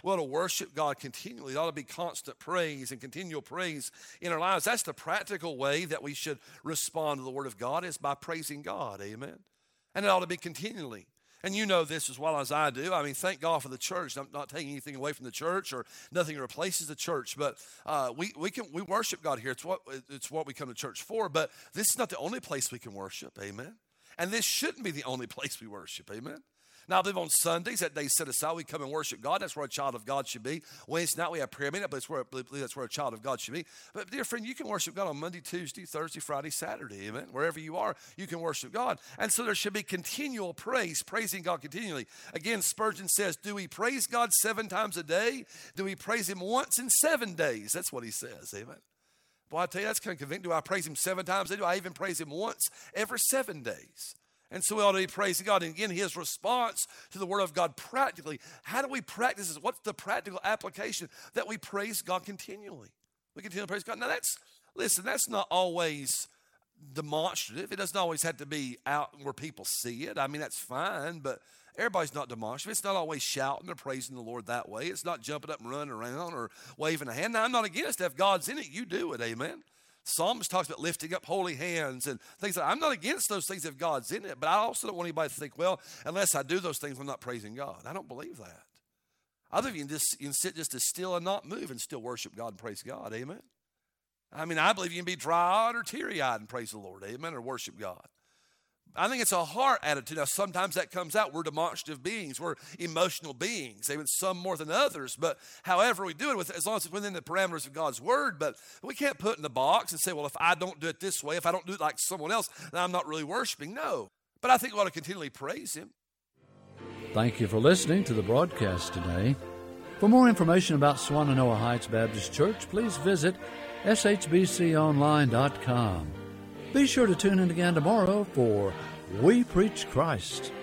We ought to worship God continually. It ought to be constant praise and continual praise in our lives. That's the practical way that we should respond to the Word of God, is by praising God, amen? And it ought to be continually. And you know this as well as I do. I mean, thank God for the church. I'm not taking anything away from the church, or nothing replaces the church. But we worship God here. It's what we come to church for. But this is not the only place we can worship, amen? And this shouldn't be the only place we worship, amen? Now, I believe on Sundays, that day set aside, we come and worship God. That's where a child of God should be. Wednesday night, we have prayer meeting, but I believe that's where a child of God should be. But, dear friend, you can worship God on Monday, Tuesday, Thursday, Friday, Saturday, amen? Wherever you are, you can worship God. And so there should be continual praise, praising God continually. Again, Spurgeon says, do we praise God 7 times a day? Do we praise Him once in 7 days? That's what he says, amen? Boy, I tell you, that's kind of convicting. Do I praise Him 7 times a day? Do I even praise Him once every 7 days? And so we ought to be praising God. And again, His response to the Word of God practically. How do we practice this? What's the practical application? That we praise God continually. We continue to praise God. Now that's not always demonstrative. It doesn't always have to be out where people see it. I mean, that's fine, but everybody's not demonstrative. It's not always shouting or praising the Lord that way. It's not jumping up and running around or waving a hand. Now, I'm not against it. If God's in it, you do it, amen? Psalms talks about lifting up holy hands and things like that. I'm not against those things if God's in it, but I also don't want anybody to think, well, unless I do those things, I'm not praising God. I don't believe that. I believe you can sit just as still and not move and still worship God and praise God, amen? I mean, I believe you can be dry-eyed or teary-eyed and praise the Lord, amen, or worship God. I think it's a heart attitude. Now, sometimes that comes out. We're demonstrative beings. We're emotional beings, even some more than others. But however we do it, as long as it's within the parameters of God's Word. But we can't put in the box and say, well, if I don't do it this way, if I don't do it like someone else, then I'm not really worshiping. No. But I think we ought to continually praise Him. Thank you for listening to the broadcast today. For more information about Swannanoa Heights Baptist Church, please visit shbconline.com. Be sure to tune in again tomorrow for We Preach Christ.